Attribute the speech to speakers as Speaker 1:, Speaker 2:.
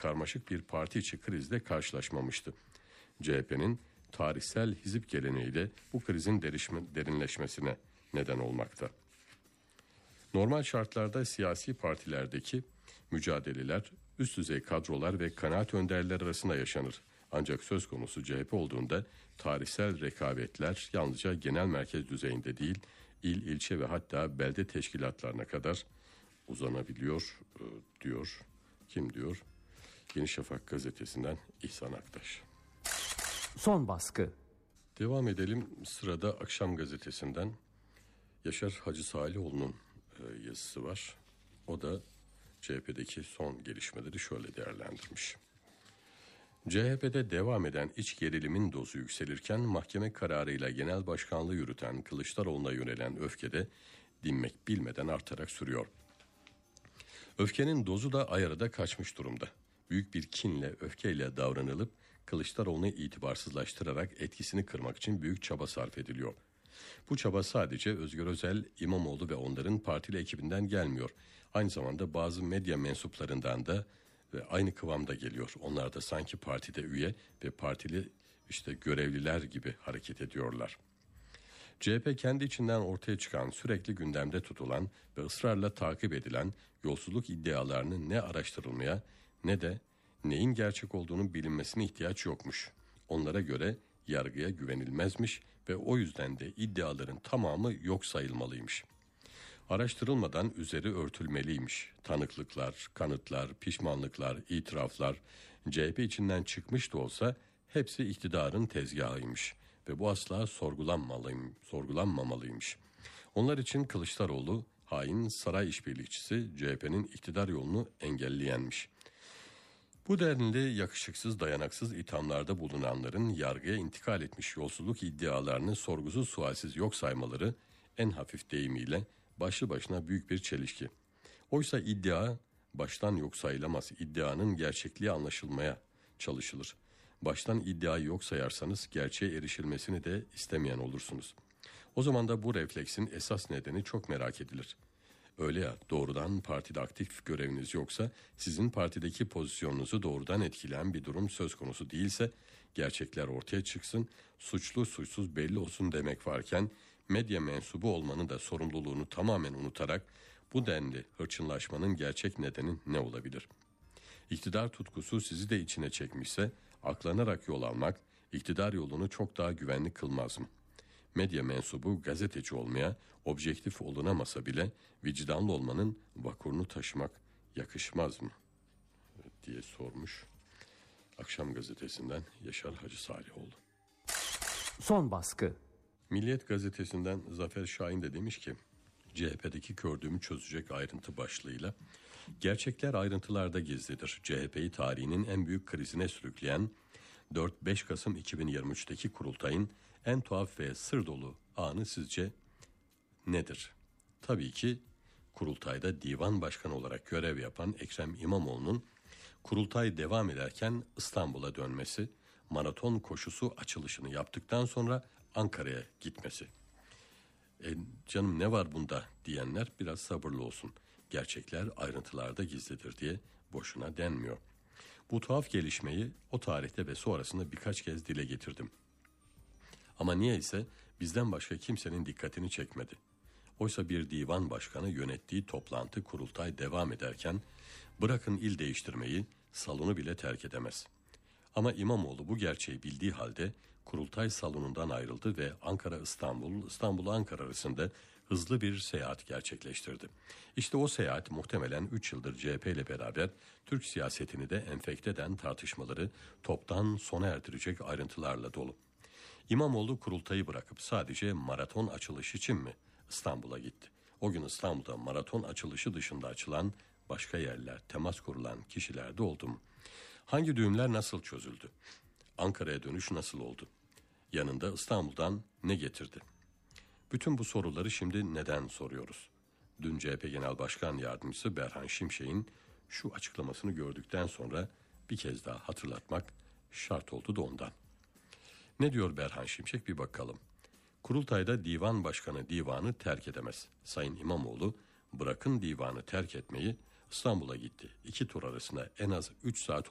Speaker 1: karmaşık bir parti içi krizle karşılaşmamıştı. CHP'nin tarihsel hizip geleneği de bu krizin derinleşmesine neden olmakta. Normal şartlarda siyasi partilerdeki mücadeleler üst düzey kadrolar ve kanaat önderleri arasında yaşanır. Ancak söz konusu CHP olduğunda tarihsel rekabetler yalnızca genel merkez düzeyinde değil, il, ilçe ve hatta belde teşkilatlarına kadar uzanabiliyor diyor. Kim diyor? Yeni Şafak gazetesinden İhsan Aktaş.
Speaker 2: Son baskı.
Speaker 1: Devam edelim. Sırada Akşam gazetesinden Yaşar Hacı Salihoğlu'nun yazısı var. O da CHP'deki son gelişmeleri şöyle değerlendirmiş. CHP'de devam eden iç gerilimin dozu yükselirken mahkeme kararıyla genel başkanlığı yürüten Kılıçdaroğlu'na yönelen öfkede dinmek bilmeden artarak sürüyor. Öfkenin dozu da ayarı kaçmış durumda. Büyük bir kinle, öfkeyle davranılıp Kılıçdaroğlu'nu itibarsızlaştırarak etkisini kırmak için büyük çaba sarf ediliyor. Bu çaba sadece Özgür Özel, İmamoğlu ve onların partili ekibinden gelmiyor. Aynı zamanda bazı medya mensuplarından da ve aynı kıvamda geliyor. Onlar da sanki partide üye ve partili görevliler gibi hareket ediyorlar. CHP kendi içinden ortaya çıkan, sürekli gündemde tutulan ve ısrarla takip edilen yolsuzluk iddialarının ne araştırılmaya ne de neyin gerçek olduğunu bilinmesine ihtiyaç yokmuş. Onlara göre yargıya güvenilmezmiş ve o yüzden de iddiaların tamamı yok sayılmalıymış. Araştırılmadan üzeri örtülmeliymiş. Tanıklıklar, kanıtlar, pişmanlıklar, itiraflar CHP içinden çıkmış da olsa hepsi iktidarın tezgahıymış ve bu asla sorgulanmamalıymış. Onlar için Kılıçdaroğlu hain saray işbirlikçisi, CHP'nin iktidar yolunu engelleyenmiş. Bu denli yakışıksız, dayanaksız ithamlarda bulunanların yargıya intikal etmiş yolsuzluk iddialarını sorgusuz sualsiz yok saymaları en hafif deyimiyle başlı başına büyük bir çelişki. Oysa iddia baştan yok sayılamaz. İddianın gerçekliği anlaşılmaya çalışılır. Baştan iddiayı yok sayarsanız gerçeğe erişilmesini de istemeyen olursunuz. O zaman da bu refleksin esas nedeni çok merak edilir. Öyle ya, doğrudan partide aktif göreviniz yoksa, sizin partideki pozisyonunuzu doğrudan etkileyen bir durum söz konusu değilse, gerçekler ortaya çıksın, suçlu suçsuz belli olsun demek varken, medya mensubu olmanın da sorumluluğunu tamamen unutarak, bu denli hırçınlaşmanın gerçek nedeni ne olabilir? İktidar tutkusu sizi de içine çekmişse, aklanarak yol almak, iktidar yolunu çok daha güvenli kılmaz mı? Medya mensubu gazeteci olmaya, objektif olunamasa bile vicdanlı olmanın vakurunu taşımak yakışmaz mı? diye sormuş. Akşam gazetesinden Yaşar Hacı Salihoğlu.
Speaker 2: Son baskı.
Speaker 1: Milliyet gazetesinden Zafer Şahin de demiş ki, CHP'deki kördüğümü çözecek ayrıntı başlığıyla, gerçekler ayrıntılarda gizlidir. CHP'yi tarihinin en büyük krizine sürükleyen 4-5 Kasım 2023'teki kurultayın en tuhaf ve sır dolu anı sizce nedir? Tabii ki kurultayda divan başkanı olarak görev yapan Ekrem İmamoğlu'nun kurultay devam ederken İstanbul'a dönmesi, maraton koşusu açılışını yaptıktan sonra Ankara'ya gitmesi. Canım ne var bunda diyenler biraz sabırlı olsun. Gerçekler ayrıntılarda gizlidir diye boşuna denmiyor. Bu tuhaf gelişmeyi o tarihte ve sonrasında birkaç kez dile getirdim. Ama niyeyse bizden başka kimsenin dikkatini çekmedi. Oysa bir divan başkanı yönettiği toplantı kurultay devam ederken bırakın il değiştirmeyi, salonu bile terk edemez. Ama İmamoğlu bu gerçeği bildiği halde kurultay salonundan ayrıldı ve Ankara-İstanbul, İstanbul-Ankara arasında hızlı bir seyahat gerçekleştirdi. İşte o seyahat muhtemelen 3 yıldır CHP ile beraber Türk siyasetini de enfekte eden tartışmaları toptan sona erdirecek ayrıntılarla dolu. İmamoğlu kurultayı bırakıp sadece maraton açılışı için mi İstanbul'a gitti? O gün İstanbul'da maraton açılışı dışında açılan başka yerler, temas kurulan kişilerde oldu mu? Hangi düğümler nasıl çözüldü? Ankara'ya dönüş nasıl oldu? Yanında İstanbul'dan ne getirdi? Bütün bu soruları şimdi neden soruyoruz? Dün CHP Genel Başkan Yardımcısı Berhan Şimşek'in şu açıklamasını gördükten sonra bir kez daha hatırlatmak şart oldu da ondan. Ne diyor Berhan Şimşek bir bakalım. Kurultayda divan başkanı divanı terk edemez. Sayın İmamoğlu bırakın divanı terk etmeyi İstanbul'a gitti. 2 tur arasında en az 3 saat